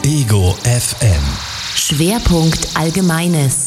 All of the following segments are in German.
Ego FM. Schwerpunkt Allgemeines.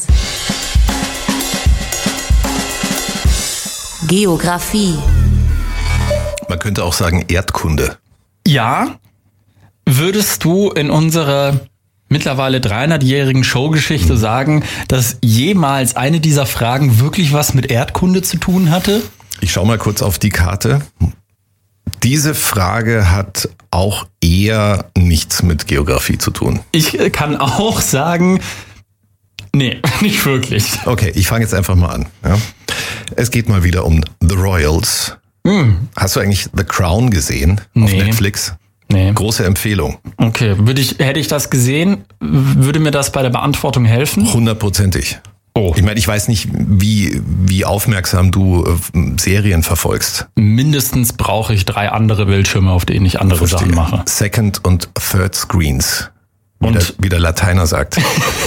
Geografie. Man könnte auch sagen Erdkunde. Ja, würdest du in unserer mittlerweile 300-jährigen Showgeschichte sagen, dass jemals eine dieser Fragen wirklich was mit Erdkunde zu tun hatte? Ich schaue mal kurz auf die Karte. Diese Frage hat auch eher nichts mit Geografie zu tun. Ich kann auch sagen, nee, nicht wirklich. Okay, ich fange jetzt einfach mal an. Ja. Es geht mal wieder um The Royals. Hast du eigentlich The Crown gesehen auf Netflix? Nee. Große Empfehlung. Okay, hätte ich das gesehen, würde mir das bei der Beantwortung helfen? 100%ig. Oh. Ich meine, ich weiß nicht, wie aufmerksam du Serien verfolgst. Mindestens brauche ich 3 andere Bildschirme, auf denen ich andere Sachen mache. Second und Third Screens. Wie der Lateiner sagt.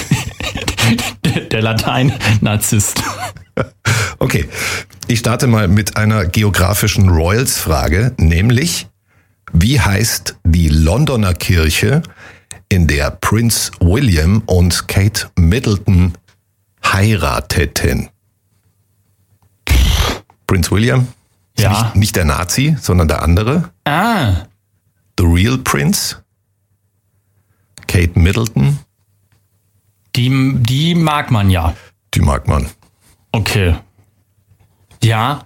Der Latein-Narzisst. Okay, ich starte mal mit einer geografischen Royals-Frage, nämlich, wie heißt die Londoner Kirche, in der Prinz William und Kate Middleton heirateten? Prinz William? Ja. Nicht der Nazi, sondern der andere. Ah. The Real Prince. Kate Middleton. Die mag man ja. Die mag man. Okay. Ja.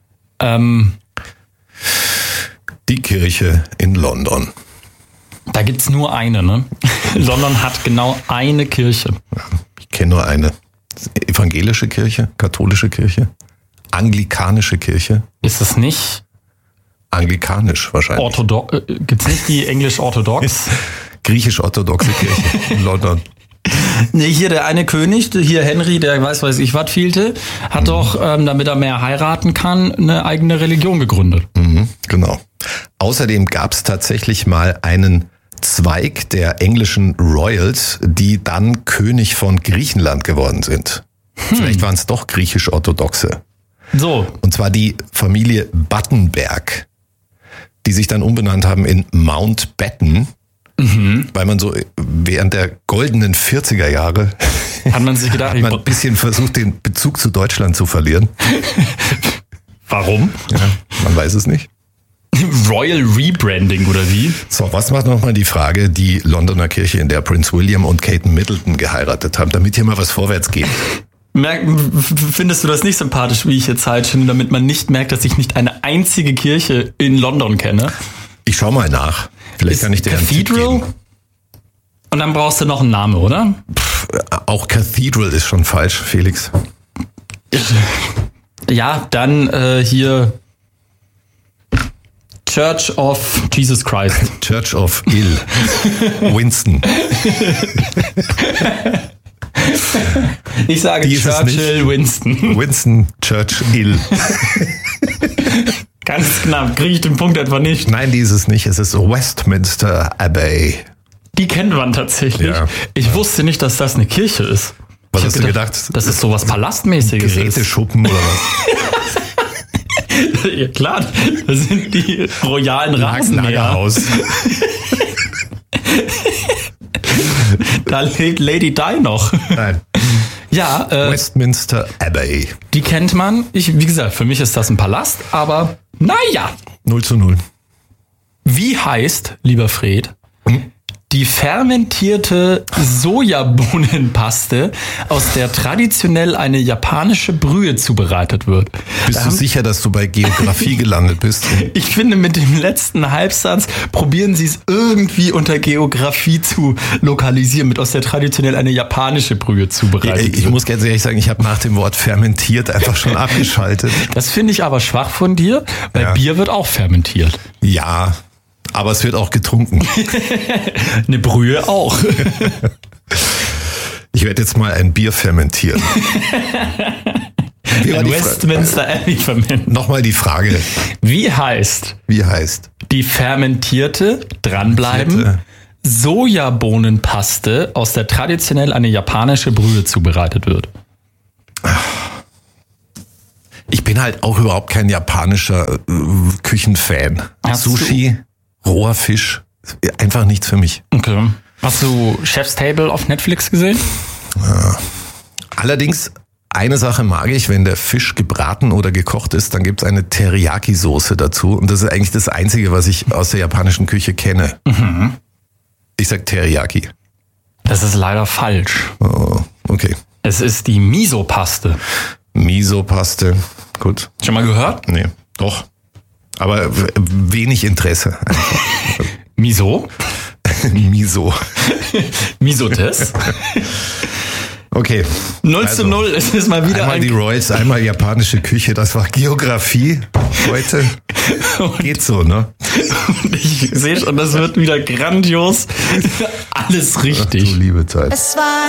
Die Kirche in London. Da gibt's nur eine, ne? London hat genau eine Kirche. Ich kenne nur eine. Evangelische Kirche, katholische Kirche, anglikanische Kirche. Ist es nicht Anglikanisch wahrscheinlich. Gibt's nicht die englisch-orthodox? Griechisch-orthodoxe Kirche in London. Nee, hier der eine König, hier Henry, der weiß ich was vielte, hat doch, damit er mehr heiraten kann, eine eigene Religion gegründet. Genau. Außerdem gab es tatsächlich mal einen Zweig der englischen Royals, die dann König von Griechenland geworden sind. Vielleicht waren es doch griechisch-orthodoxe. So. Und zwar die Familie Battenberg, die sich dann umbenannt haben in Mountbatten. Weil man so während der goldenen 40er Jahre hat man sich gedacht, hat man ein bisschen versucht, den Bezug zu Deutschland zu verlieren. Warum? Ja, man weiß es nicht. Royal Rebranding oder wie? So, was macht nochmal die Frage, die Londoner Kirche, in der Prinz William und Kate Middleton geheiratet haben, damit hier mal was vorwärts geht? Findest du das nicht sympathisch, wie ich hier Zeit finde, damit man nicht merkt, dass ich nicht eine einzige Kirche in London kenne? Ich schau mal nach. Vielleicht kann ich dir einen Tipp Cathedral? geben. Und dann brauchst du noch einen Namen, oder? Auch Cathedral ist schon falsch, Felix. Ja, dann hier Church of Jesus Christ. Church of Ill. Winston. Ich sage Churchill Winston. Winston Churchill. Ganz knapp, kriege ich den Punkt etwa nicht. Nein, die ist es nicht. Es ist Westminster Abbey. Die kennt man tatsächlich. Ja. Ich wusste nicht, dass das eine Kirche ist. Was hast du gedacht? Das ist sowas Palastmäßiges. Geräteschuppen oder was? Ja klar, das sind die royalen Rasenmäher. Da lebt Lady Di noch. Nein. Ja, Westminster Abbey. Die kennt man. Wie gesagt, für mich ist das ein Palast, aber naja. 0:0. Wie heißt, lieber Fred, die fermentierte Sojabohnenpaste, aus der traditionell eine japanische Brühe zubereitet wird? Bist du sicher, dass du bei Geografie gelandet bist? Ich finde, mit dem letzten Halbsatz probieren sie es irgendwie unter Geografie zu lokalisieren, mit aus der traditionell eine japanische Brühe zubereitet wird. Ich muss ganz ehrlich sagen, ich habe nach dem Wort fermentiert einfach schon abgeschaltet. Das finde ich aber schwach von dir, weil Bier wird auch fermentiert. Ja, aber es wird auch getrunken. Eine Brühe auch. Ich werde jetzt mal ein Bier fermentieren. Ein Westminster Abbey fermentieren. Nochmal die Frage. Wie heißt die fermentierte, dranbleiben, Sojabohnenpaste, aus der traditionell eine japanische Brühe zubereitet wird? Ich bin halt auch überhaupt kein japanischer Küchenfan. Sushi, roher Fisch, einfach nichts für mich. Okay. Hast du Chef's Table auf Netflix gesehen? Allerdings, eine Sache mag ich, wenn der Fisch gebraten oder gekocht ist, dann gibt's eine Teriyaki-Soße dazu. Und das ist eigentlich das Einzige, was ich aus der japanischen Küche kenne. Mhm. Ich sag Teriyaki. Das ist leider falsch. Oh, okay. Es ist die Miso-Paste. Miso-Paste, gut. Schon mal gehört? Nee, doch. Aber wenig Interesse. Miso? Miso. Misotes? Okay. 0:0, es ist mal wieder einmal die Royals, einmal japanische Küche, das war Geografie heute. Geht so, ne? Und ich sehe schon, das wird wieder grandios. Alles richtig. Ach, du liebe Zeit. Es war